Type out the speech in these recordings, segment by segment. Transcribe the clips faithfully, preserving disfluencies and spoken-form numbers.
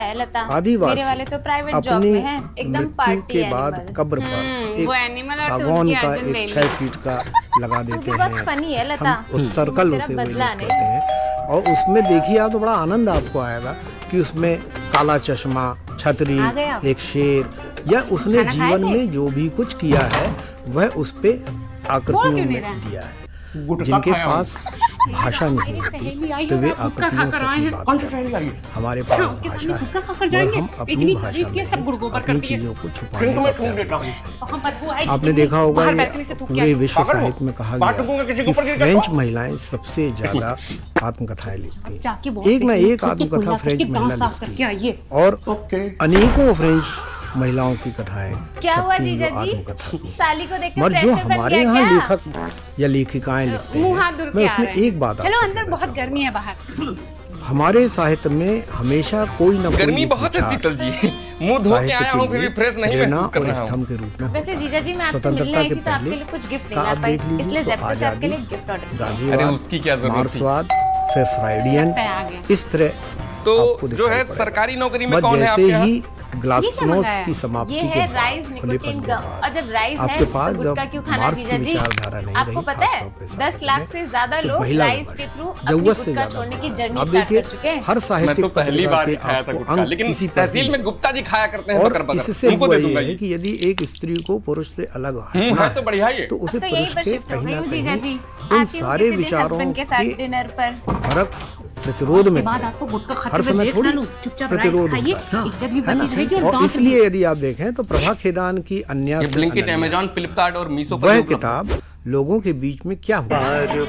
लता, आदिवासी मेरे वाले तो प्राइवेट जॉब में हैं, एकदम पार्टी के बाद कब्र पर एक सागौन का एक छह फीट का लगा देते हैं, फनी है लता, सर्कल उसे वो कहते हैं। और उसमें देखिए आप तो बड़ा आनंद आपको आएगा कि उसमें काला चश्मा, छतरी, एक शेर, या उसने जीवन में जो भी कुछ किया है वह उस पे आकृतियों में दिया है। जिनके पास भाषा नहीं होती तो वे आकृतियों से अपनी बात करते हैं। हमारे पास भाषा है और हम अपनी भाषा में अपनी चीजों को छुपाने का। आपने देखा होगा ये पूरे विश्व साहित्य में कहा गया कि फ्रेंच महिलाएं सबसे ज्यादा आत्मकथाएं लिखती हैं। एक ना एक आत्मकथा फ्रेंच महिला लिखती है और अनेकों फ्रेंच महिलाओं की कथाएं क्या हुआ जीजा जी? साली को देखकर मगर जो हमारे यहाँ लेखक या लेखिकाएं लिखते हैं, मैं उसमें एक बात चलो अंदर बहुत गर्मी है बाहर। हमारे साहित्य में हमेशा कोई न कोई गर्मी बहुत है शीतल जी, मुंह धो के आया हूं फिर भी फ्रेश नहीं महसूस कर रहा हूं। स्तंभ के रूप में वैसे जीजा जी मैं आपसे मिलने आई थी तो आपके लिए कुछ गिफ्ट नहीं ला पाई, इसलिए ज़ेप्टो से आपके लिए गिफ्ट ऑर्डर किया। अरे उसकी क्या जरूरत थी? मार्क्सवाद, फिर फ्राइडियन, इस तरह तो जो है सरकारी नौकरी में कौन है आपके यहाँ? ग्लासनोस की समाप्ति ये है राइस निकोटीन गम, और जब राइस है आपके पास तो जब गुटखा क्यों खाना मार्क्स जीजा की जी? विचारधारा नहीं आपको रही, पता है दस लाख से ज्यादा लोग राइस के थ्रू अपनी गुटखा छोड़ने की जर्नी स्टार्ट कर चुके हैं। हर साहित्य मैं तो पहली बार ही खाया था गुटखा, लेकिन तहसील में गुप्ता जी खाया करते हैं बकर बकर। इससे हुआ ये है कि यदि एक स्त्री को पुरुष से अलग हटना है तो बढ़िया ही है, तो उसे तो यही पुरुष पर के शिफ्ट हो गई हूं जीजा जी। उन सारे विचारों के साथ डिनर पर फर्क प्रतिरोध में आपको गुटखा खाते हर समय थोड़ी प्रतिरोध होता है। और इसलिए यदि आप देखें तो प्रभा खेदान की अन्य ब्लिंकिट, अमेज़न, फ्लिपकार्ट और मीशो पर वह किताब लोगों के बीच में क्या हुआ,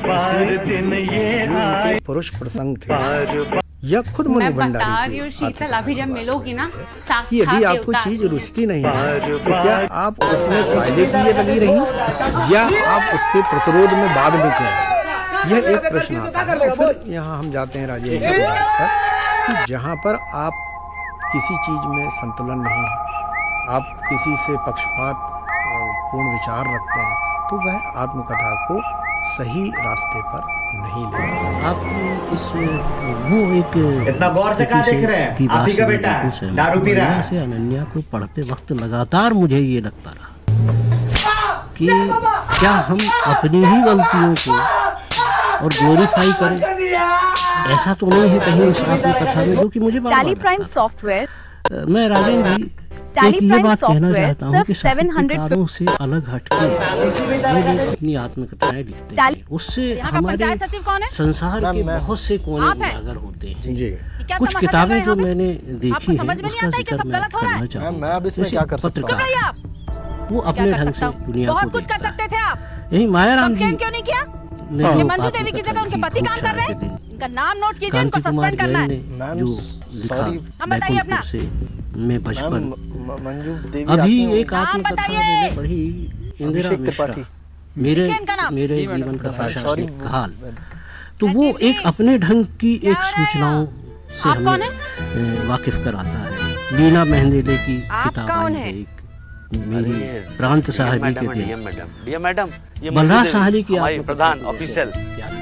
इसमें पुरुष प्रसंग थे या खुद मनु भंडारी शीतल अभी जब मिलोगी ना कि यदि आपको चीज रुचती नहीं है तो क्या आप उसमें फायदे के लिए लगी रही या आप उसके प्रतिरोध में बाद में क्यों? यह एक प्रश्न आता है। और फिर यहाँ हम जाते हैं राजेंद्र की बात पर कि जहाँ पर आप किसी चीज में संतुलन नहीं है, आप किसी से पक्षपात पूर्ण विचार रखते हैं, तो वह आत्मकथा को सही रास्ते पर नहीं ले सकते। आप इस वो एक इतना गौर से क्या देख रहे हैं? आप ही का बेटा दारू पी रहा है। से अनन्या को पढ़ते वक्त लगातार मुझे ये लगता रहा कि क्या हम अपनी ही गलतियों को और ग्लोरीफाई करें। ऐसा तो नहीं है कहीं इस आत्मकथा में जो कि मुझे टैली प्राइम सॉफ्टवेयर। मैं राजेंद्र जी एक ये बात कहना चाहता हूँ कि साहित्यकारों से अलग हटके जो लोग अपनी आत्मकथाएं लिखते हैं उससे हमारे संसार के बहुत से कोने उजागर होते हैं। जी कुछ किताबें जो मैंने देखी हैं उसका जिक्र मैं करना चाहता हूँ। मैं अब इसमें क्या कर सकता हूँ? वो अपने ढंग से दुनिया को कुछ कर सकते थे आप। यही मायाराम जी क्यों नहीं किया? मंजू देवी की जगह उनके पति काम कर रहे हैं, उनका नाम नोट कीजिए, उनको सस्पेंड करना है। जो लिखा बताइए अपना से मैं बचपन मंजू देवी अभी एक आत्मकथा मैंने पढ़ी, इंदिरा मिश्रा, मेरे मेरे जीवन का प्रशासनिक हाल। तो वो एक अपने ढंग की एक सूचनाओं से हमें वाकिफ कराता है। लीना मेहंदेले की किताब है एक, मेरी प्रांत साहबी के थे, बलराज साहनी की प्रधान ऑफिशियल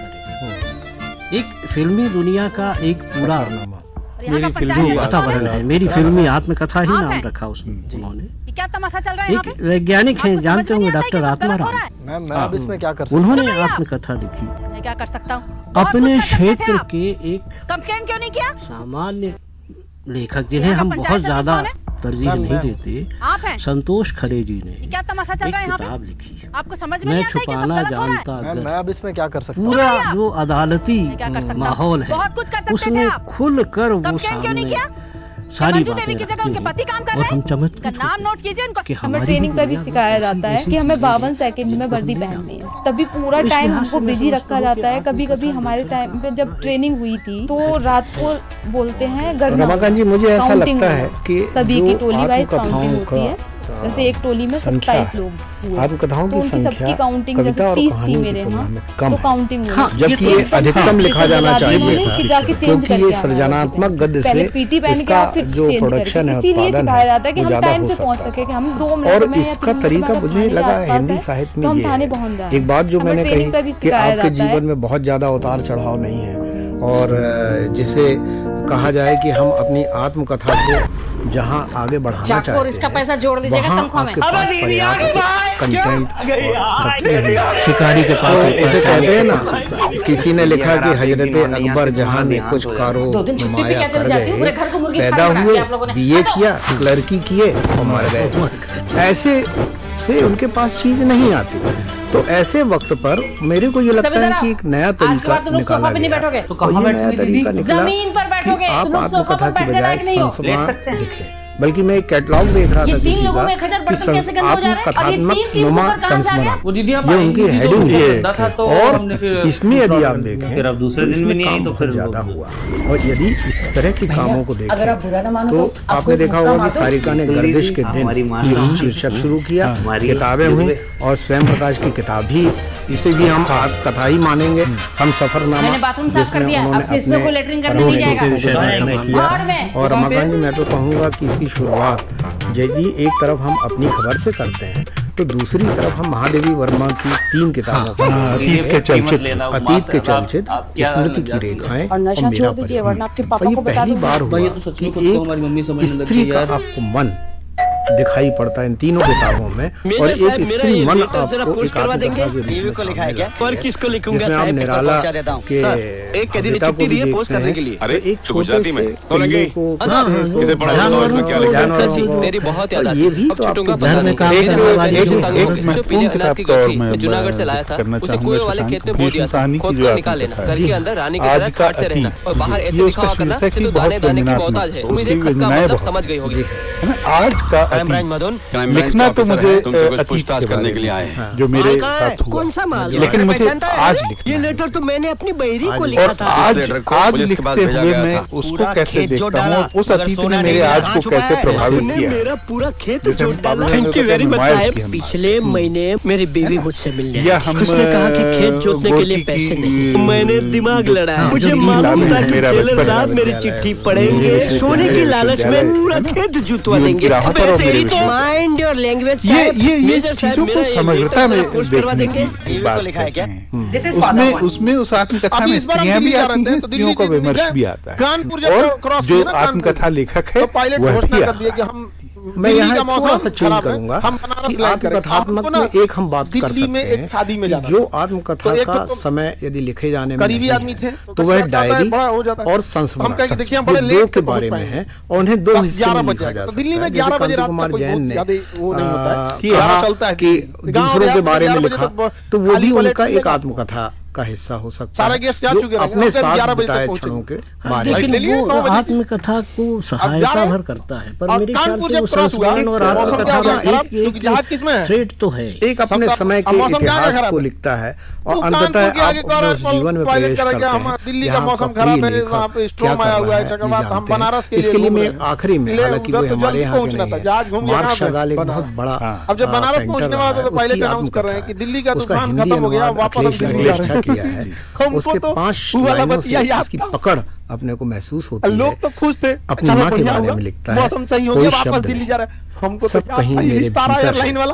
एक फिल्मी दुनिया का एक पूरा मेरी फिल्मी वातावरण है, मेरी फिल्मी आत्मकथा ही नाम रखा उसमें उन्होंने। क्या तमाशा चल रहा है? एक वैज्ञानिक हैं, जानते होंगे डॉक्टर आत्माराम। मैं मैं अब इसमें क्या कर सकता हूँ? उन्होंने आत्मकथा लिखी। मैं क्या कर सकता हूँ? अपने क्षेत्र के एक कंप्लेन क्यों नहीं किया? सामान्य लेखक जिन्हें हम बहुत ज्यादा तरजीह नहीं देते, संतोष खरे जी ने क्या तमाशा चल रहा है? किताब लिखी, आपको समझ में नहीं आता है कि सब गलत हो रहा है? जानता मैं अब इसमें क्या कर सकता हूँ? पूरा जो अदालती माहौल है बहुत कुछ कर सकते थे उसने आप। खुल कर वो कंप्लेन क्यों नहीं सामने किया? सारी मंजू बातें देवी की जगह उनके रखते पति काम हैं कर और रहे हम हैं, चमत्कृत उनका नाम नोट कीजिए, उनको कि हमें हमारी ट्रेनिंग पे भी दुनिया सिखाया में जाता है ऐसी कि हमें चीजें बावन हैं सेकंड में वर्दी जिनको पहननी है, तभी पूरा इस टाइम लिहाज हमको से मैं बिजी समझता रखा हूँ जाता है। कि कभी कभी आत्मकथा हमारे टाइम पे जब ट्रेनिंग हुई थी तो रात को बोलते हैं गणना, रमाकांत जी मुझे ऐसा लगता है कि सभी की जो टोली वाइज काउंटिंग आत्मकथाओं होती है। जैसे एक टोली में सत्ताईस लोग हुए, आत्मकथाओं तो की उनकी संख्या सबकी काउंटिंग कविता जैसे और तीस थी कहानियों मेरे की तुलना यहाँ, में कम तो है। काउंटिंग हाँ, जबकि ये अधिकतम लिखा जाना चाहिए था, क्योंकि ये सृजनात्मक गद्य से इसका जो प्रोडक्शन है, उत्पादन है, वो ज्यादा हो सकता है। और इसका तरीका मुझे लगा हिंदी साहित्य में ये है। एक बात जो मैंने कही कि आपके जीवन में बहुत ज्यादा उतार चढ़ाव नहीं है और जिसे कहा जाए कि हम अपनी आत्मकथा को जहां आगे बढ़ाना चाहते हैं, इसका पैसा जोड़ दीजिएगा तनख्वाह में। कंटेंट शिकारी के पास ऐसे कहते हैं ना, किसी ने लिखा कि हजरत अकबर जहां में कुछ कारो नुमाया कर गए, पैदा हुए, बीए किया, क्लर्की किए और मर गए। ऐसे से उनके पास चीज नहीं आती। तो ऐसे वक्त पर मेरे को ये लगता है कि एक नया तरीका निकाला गया। तो कहाँ नया तरीका निकला जमीन पर बैठोगे, कि आप आत्मकथा की बजाय संस्मरण हैं। लिखें। बल्कि मैं एक कैटलॉग देख रहा था किसी का कि आत्मकथात्मक नुमा संस्मरण, ये उनकी हेडिंग है। और इसमें यदि आप देखें दूसरे दिन में नहीं आई तो फिर ज्यादा हुआ। और यदि इस तरह के कामों को देखें तो आपने देखा होगा कि सारिका ने गर्दिश के दिन शीर्षक शुरू किया, किताबें हुई, और स्वयं प्रकाश की किताब भी, इसे भी हम कथा ही मानेंगे। हम सफरनामा, जिसमें उन्होंने अपने किया। और रमाकांत जी, मैं तो कहूँगा कि इसकी शुरुआत यदि एक तरफ हम अपनी खबर से करते हैं तो दूसरी तरफ हम महादेवी वर्मा की तीन किताबों, हाँ, अतीत के चलचित्र, अतीत के चलचित्र, स्मृति की रेखाएं और मेरा परिवार। ये पहली बार हुआ कि एक स्त्री का आपको मन दिखाई पड़ता है इन तीनों किताबों में, और एक स्त्री मन आपको एक आत्मकथा के रूप में लिखा है क्या? पर किसको लिखूंगा? जिसमें आप निराला के एक दिन छुट्टी दी है पोस्ट करने के लिए। अरे एक गुजराती में तो लगे किसे पढ़ा उसमें क्या लिखा है? मेरी बहुत याद आती है। ये भी तो आपको घर में काम करने वाले जो पीले अनाज की गठी मैं जूनागढ़ से लाया था, उसे कुएं वाले खेत में बो दिया था। खोद कर निकाल लेना, घर के अंदर रानी की तरह खाट से रहना, और बाहर ऐसे लिखा हुआ करना कि तू दाने दाने की मोहताज है। उम्मीद है खत का मतलब समझ गई होगी। आज का लिखना तो मुझे पूछताछ करने के लिए आए हैं जो मेरे साथ हुआ, कौन सा माल, लेकिन मुझे आज लिखना, ये लेटर तो मैंने अपनी बहरी को लिखा था। आज आज लिखते हुए मैं उसको कैसे देखता हूँ, उस अतीत ने मेरे आज को कैसे प्रभावित किया। मेरा पूरा खेत जोत डाला। थैंक यू वेरी मच साहब। पिछले महीने मेरी बीवी मुझसे मिलने आई थी। उसने कहा कि खेत जोतने के लिए पैसे नहीं। मैंने दिमाग लड़ाया, मुझे मालूम था कि जेलर साहब मेरी चिट्ठी पढ़ेंगे, सोने की लालच में पूरा खेत जुतवा देंगे। माइंड और लैंग्वेज ये ये ये चीजों को समग्रता में देखने की बात है। उसमें उसमें उस आत्मकथा में स्त्रियां भी आती हैं, स्त्रियों का विमर्श भी आता है, और जो आत्मकथा लेखक है वह भी आता है। मैं यहाँ थोड़ा सा चेंज करूंगा कि आत्मकथात्मक में एक हम बात कर सकते हैं कि जो आत्मकथा का समय यदि लिखे जाने में नहीं है तो वह डायरी और संस्मरण दो के बारे में है, और उन्हें दो हिस्से में लिखा जा सकता है। जैसे कांति कुमार जैन ने कहा कि दूसरों के बारे में लिखा, तो वो भी उनका एक आत्मकथा का हिस्सा हो सकता है, जो अपने साथ बिताए क्षणों के बारे में। लेकिन वो आत्मकथा को सहायता भर करता है, पर मेरे ख्याल से वो संस्मरण और आत्मकथा का एक थ्रेड तो है। एक अपने समय के इतिहास को लिखता है और अंततः आप जीवन में प्रवेश करते हैं। दिल्ली का मौसम खराब है, वहाँ पे स्ट्रॉम आया हुआ है, चक्रवात, हम बनारस के लिए। इसके लिए मैं आखिरी में, हालांकि वो हमारे यहाँ के नहीं है, मार्क शगाल एक बहुत बड़ा अब जब बनारस पहुंचने वाला था तो पायलट अनाउंस कर रहे हैं कि दिल्ली का तूफान खत्म हो गया, वापस हम दिल्ली जा रहे हैं। किया है उसके पांच लाइनों से इसकी पकड़ अपने को महसूस होती है। लोग तो खुश थे, अपनी माँ के बारे में लिखता है, मौसम सही हो गया, वापस दिल्ली जा रहा है। हमको सब कहीं मेरे भीतर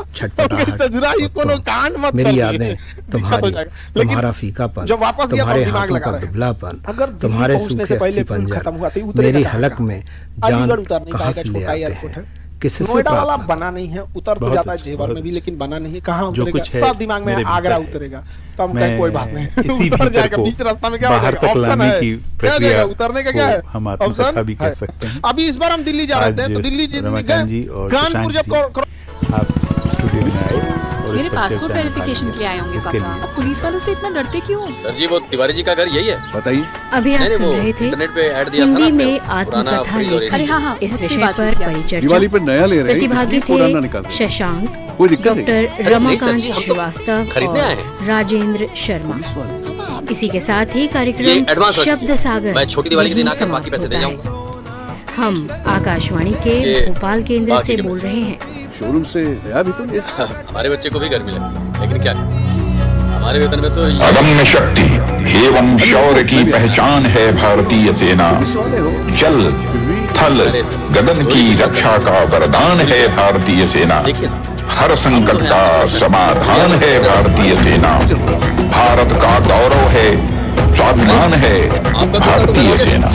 छटपटाहट, मेरी यादें तुम्हारी, तुम्हारा फीकापन, तुम्हारे हाथों का दुबलापन, तुम्हारे सूखे अस्थि पंजर, मेरी हलक में जान कहाँ से ले आते हैं, किससे वाला बना नहीं है। उतर तो जाता है जेवर में भी, लेकिन बना नहीं है। कहाँ उतरेगा? तो आप दिमाग में आगरा उतरेगा, तो हम कहें कोई बात नहीं, इसी उतर जाएगा। बीच रास्ता में क्या ऑप्शन है? क्या देगा उतरने का? क्या है ऑप्शन? भी कह सकते हैं। अभी इस बार हम दिल्ली जा रहे थे, तो दिल्ली कानपुर जब आप स्टूडियो में आए, मेरे पासपोर्ट वेरिफिकेशन के लिए आए होंगे पापा। अब पुलिस वालों से इतना डरते क्यों? सर जी, वो तिवारी जी का घर यही है। बताइए। अभी आप सुन रहे थे इंटरनेट पे ऐड दिया था हिंदी ना, में आत्मकथा लेखन। अरे हाँ हाँ, इस विषय पर परिचर्चा। दिवाली पे नया ले रहे हैं, प्रतिभागी थे शशांक, डॉक्टर रमाकांत श्रीवास्तव और राजेंद्र शर्मा। इसी के साथ ही कार्यक्रम शब्द सागर मैं छोटी दिवाली के दिन आकर बाकी पैसे दे जाऊंगा। हम आकाशवाणी के भोपाल केंद्र से बोल रहे हैं। शोरूम से नया भी तो हमारे बच्चे को भी गर्मी लगती, लेकिन क्या हमारे वेतन में तो अदम्य शक्ति एवं शौर्य की पहचान है भारतीय सेना। जल थल गगन की रक्षा का वरदान है भारतीय सेना। हर संकट का समाधान है भारतीय सेना। भारत का गौरव है, स्वाभिमान है भारतीय सेना।